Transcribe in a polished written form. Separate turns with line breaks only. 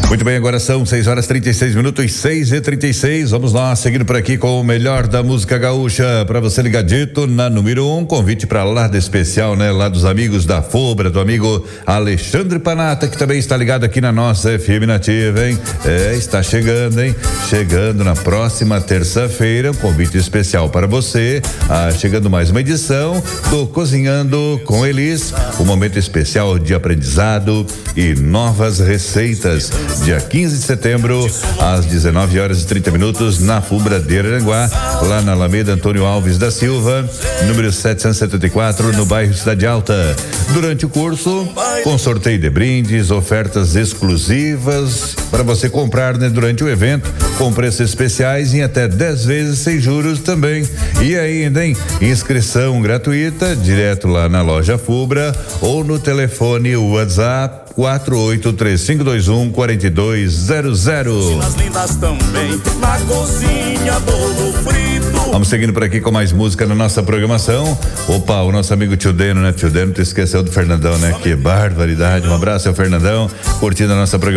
Muito bem, agora são 6h36, 6h36. Vamos lá, seguindo por aqui com o melhor da música gaúcha. Pra você ligadito na número 1, convite pra Lada Especial, né? Lá dos amigos da Fubra, do amigo Alexandre Panata, que também está ligado aqui na nossa FM Nativa, hein? Está chegando, hein? Chegando na próxima terça-feira, um convite especial para você. Chegando mais uma edição do Cozinhando com Elis, um momento especial de aprendizado e novas receitas. Dia 15 de setembro, às 19h30, na Fubra de Araranguá, lá na Alameda Antônio Alves da Silva, número 774, no bairro Cidade Alta. Durante o curso, com sorteio de brindes, ofertas exclusivas para você comprar, né, durante o evento, com preços especiais em até 10 vezes sem juros também. E ainda, hein? Inscrição gratuita, direto lá na loja Fubra ou no telefone WhatsApp 4835214200. Vamos seguindo por aqui com mais música na nossa programação. Opa, o nosso amigo Tio Deno, né? Tio Deno, tu esqueceu do Fernandão, né? Que barbaridade. Um abraço ao Fernandão, curtindo a nossa programação.